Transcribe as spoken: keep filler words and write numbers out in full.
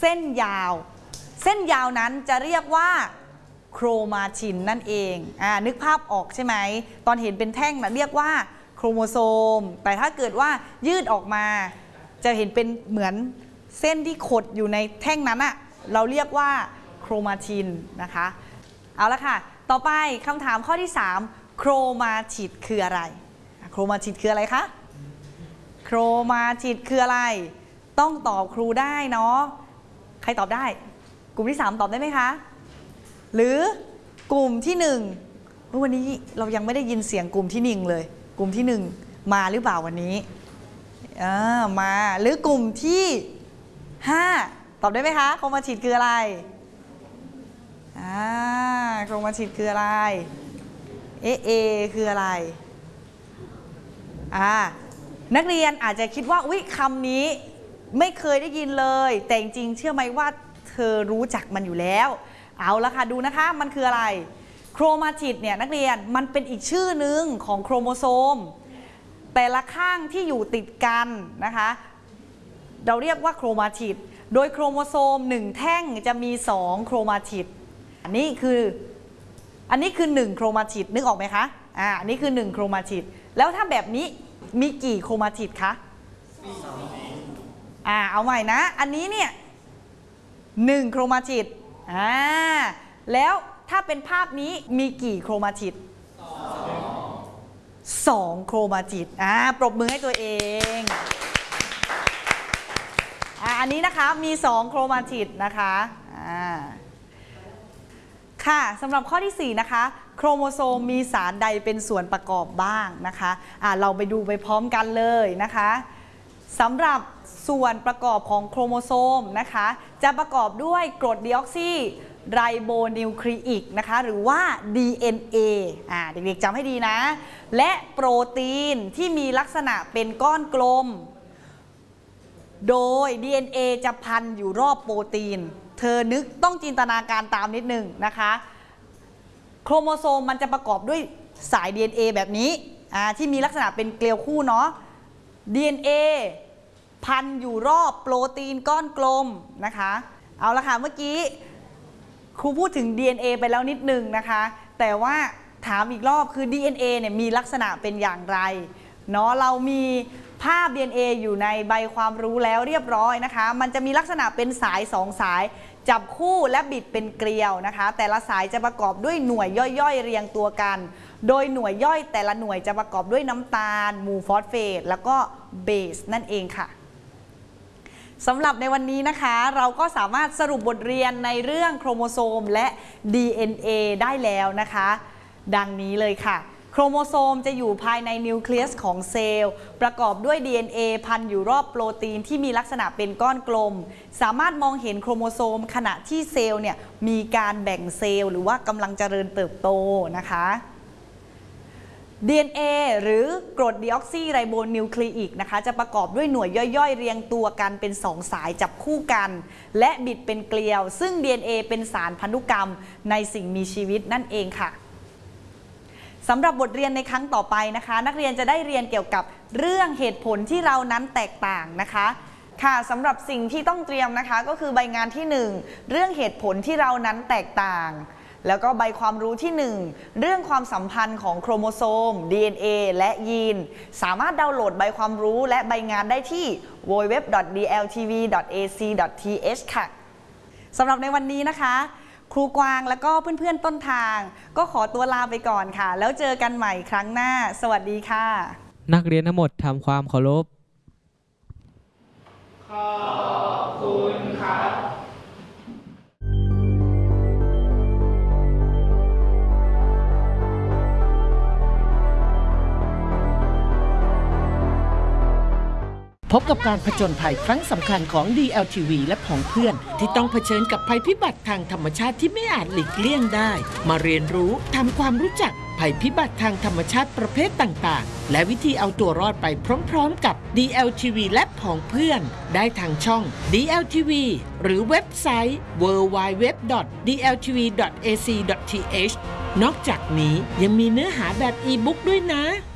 เส้นยาวเส้นยาวนั้นจะเรียกว่าโครมาตินนั่นเองอ่านึกภาพออกใช่ไหมตอนเห็นเป็นแท่งนะเรียกว่าโครโมโซมแต่ถ้าเกิดว่ายืดออกมาจะเห็นเป็นเหมือนเส้นที่ขดอยู่ในแท่งนั้นอะเราเรียกว่าโครมาตินนะคะเอาละค่ะต่อไปคำถามข้อที่สามโครมาติดคืออะไรโครมาติดคืออะไรคะโครมาติดคืออะไรต้องตอบครูได้เนาะใครตอบได้กลุ่มที่สามตอบได้ไหมคะหรือกลุ่มที่หนึ่งวันนี้เรายังไม่ได้ยินเสียงกลุ่มที่หนึ่งเลยกลุ่มที่หนึ่งมาหรือเปล่าวันนี้อ่ามาหรือกลุ่มที่ห้าตอบได้ไหมคะโครมาติดคืออะไรอ่าโครมาติดคืออะไรเอเอคืออะไรอ่านักเรียนอาจจะคิดว่าอุ๊ยคำนี้ไม่เคยได้ยินเลยแต่จริงเชื่อไหมว่าเธอรู้จักมันอยู่แล้วเอาละค่ะดูนะคะมันคืออะไรโครมาติดเนี่ยนักเรียนมันเป็นอีกชื่อหนึ่งของโครโมโซมแต่ละข้างที่อยู่ติดกันนะคะเราเรียกว่าโครมาติดโดยโครโมโซมหนึ่งแท่งจะมีสองโครมาติดอันนี้คืออันนี้คือหนึ่งโครมาติดนึกออกไหมคะอ่าอันนี้คือหนึ่งโครมาติดแล้วถ้าแบบนี้มีกี่โครมาติดคะอ่าเอาใหม่นะอันนี้เนี่ยหนึ่งโครมาติดอ่าแล้วถ้าเป็นภาพนี้มีกี่โครมาติดสองโครมาติดอ่าปรบมือให้ตัวเองอ่าอันนี้นะคะมีสองโครมาติดนะคะอ่าค่ะสำหรับข้อที่สี่นะคะโครโมโซมมีสารใดเป็นส่วนประกอบบ้างนะคะอ่าเราไปดูไปพร้อมกันเลยนะคะสำหรับส่วนประกอบของโครโมโซมนะคะจะประกอบด้วยกรดดีออกซิไรโบนิวคลีอิกนะคะหรือว่า ดี เอ็น เอ อ่าเด็กๆจำให้ดีนะและโปรตีนที่มีลักษณะเป็นก้อนกลมโดย ดี เอ็น เอ จะพันอยู่รอบโปรตีนเธอนึกต้องจินตนาการตามนิดนึงนะคะโครโมโซมมันจะประกอบด้วยสาย ดี เอ็น เอ แบบนี้อ่าที่มีลักษณะเป็นเกลียวคู่เนาะ ดี เอ็น เอ พันอยู่รอบโปรตีนก้อนกลมนะคะเอาละค่ะเมื่อกี้ครูพูดถึง ดี เอ็น เอ ไปแล้วนิดนึงนะคะแต่ว่าถามอีกรอบคือ ดี เอ็น เอ เนี่ยมีลักษณะเป็นอย่างไรเนาะเรามีภาพ ดี เอ็น เอ อยู่ในใบความรู้แล้วเรียบร้อยนะคะมันจะมีลักษณะเป็นสายสองสายจับคู่และบิดเป็นเกลียวนะคะแต่ละสายจะประกอบด้วยหน่วยย่อยๆเรียงตัวกันโดยหน่วยย่อยแต่ละหน่วยจะประกอบด้วยน้ำตาลหมู่ฟอสเฟตแล้วก็เบสนั่นเองค่ะสำหรับในวันนี้นะคะเราก็สามารถสรุปบทเรียนในเรื่องโครโมโซมและ ดี เอ็น เอ ได้แล้วนะคะดังนี้เลยค่ะโครโมโซมจะอยู่ภายในนิวเคลียสของเซลล์ประกอบด้วย ดี เอ็น เอ พันอยู่รอบโปรตีนที่มีลักษณะเป็นก้อนกลมสามารถมองเห็นโครโมโซมขณะที่เซลล์เนี่ยมีการแบ่งเซลล์หรือว่ากำลังเจริญเติบโตนะคะ ดี เอ็น เอ หรือกรดดีออกซิไรโบนิวคลีอิกนะคะจะประกอบด้วยหน่วยย่อยๆเรียงตัวกันเป็นสองสายจับคู่กันและบิดเป็นเกลียวซึ่ง ดี เอ็น เอ เป็นสารพันธุกรรมในสิ่งมีชีวิตนั่นเองค่ะสำหรับบทเรียนในครั้งต่อไปนะคะนักเรียนจะได้เรียนเกี่ยวกับเรื่องเหตุผลที่เรานั้นแตกต่างนะคะค่ะสำหรับสิ่งที่ต้องเตรียมนะคะก็คือใบงานที่หนึ่งเรื่องเหตุผลที่เรานั้นแตกต่างแล้วก็ใบความรู้ที่หนึ่งเรื่องความสัมพันธ์ของโครโมโซม ดี เอ็น เอ และยีนสามารถดาวน์โหลดใบความรู้และใบงานได้ที่ ดับเบิลยู ดับเบิลยู ดับเบิลยู ดอท ดี แอล ที วี ดอท เอ ซี ดอท ที เอช ค่ะสำหรับในวันนี้นะคะครูกวางและก็เพื่อนๆต้นทางก็ขอตัวลาไปก่อนค่ะแล้วเจอกันใหม่ครั้งหน้าสวัสดีค่ะนักเรียนทั้งหมดทำความเคารพขอบคุณครับพบกับการผจญภัยครั้งสำคัญของ ดี แอล ที วี และผองเพื่อนที่ต้องเผชิญกับภัยพิบัติทางธรรมชาติที่ไม่อาจหลีกเลี่ยงได้มาเรียนรู้ทำความรู้จักภัยพิบัติทางธรรมชาติประเภทต่างๆและวิธีเอาตัวรอดไปพร้อมๆกับ ดี แอล ที วี และผองเพื่อนได้ทางช่อง ดี แอล ที วี หรือเว็บไซต์ ดับเบิลยู ดับเบิลยู ดับเบิลยู ดอท ดี แอล ที วี ดอท เอ ซี ดอท ที เอช นอกจากนี้ยังมีเนื้อหาแบบอีบุ๊กด้วยนะ